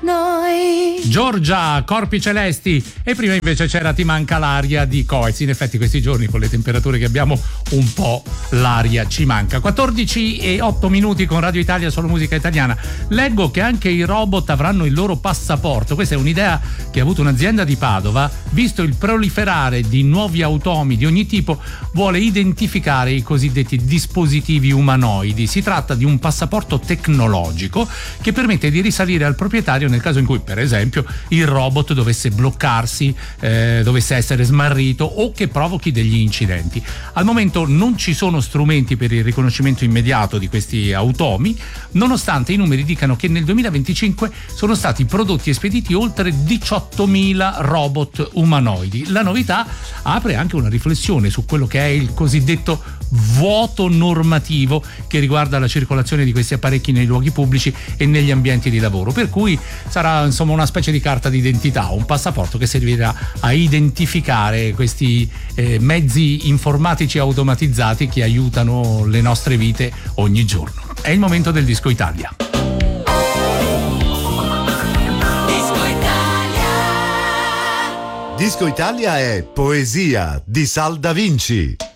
noi. Giorgia, Corpi Celesti, e prima invece c'era Ti manca l'aria di Coez. In effetti questi giorni con le temperature che abbiamo un po' l'aria ci manca. 14:08 con Radio Italia, solo musica italiana. Leggo che anche i robot avranno il loro passaporto. Questa è un'idea che ha avuto un'azienda di Padova. Visto il proliferare di nuovi automi di ogni tipo, vuole identificare i cosiddetti dispositivi umanoidi. Si tratta di un passaporto tecnologico che permette di risalire al proprietario nel caso in cui, per esempio, il robot dovesse bloccarsi, dovesse essere smarrito o che provochi degli incidenti. Al momento non ci sono strumenti per il riconoscimento immediato di questi automi, nonostante i numeri dicano che nel 2025 sono stati prodotti e spediti oltre 18.000 robot umanoidi. La novità apre anche una riflessione su quello che è il cosiddetto vuoto normativo che riguarda la circolazione di questi apparecchi nei luoghi pubblici e negli ambienti di lavoro, per cui sarà insomma una specie di carta d'identità, un passaporto che servirà a identificare questi mezzi informatici automatizzati che aiutano le nostre vite ogni giorno. È il momento del Disco Italia. Disco Italia è Poesia di Sal Da Vinci.